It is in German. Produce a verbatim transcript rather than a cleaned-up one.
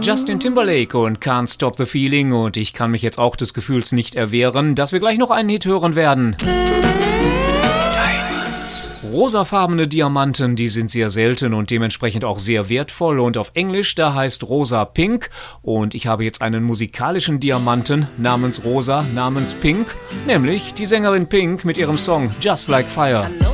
Justin Timberlake und Can't Stop the Feeling, und ich kann mich jetzt auch des Gefühls nicht erwehren, dass wir gleich noch einen Hit hören werden. Diamonds. Rosafarbene Diamanten, die sind sehr selten und dementsprechend auch sehr wertvoll, und auf Englisch, da heißt Rosa Pink, und ich habe jetzt einen musikalischen Diamanten namens Rosa, namens Pink, nämlich die Sängerin Pink mit ihrem Song Just Like Fire.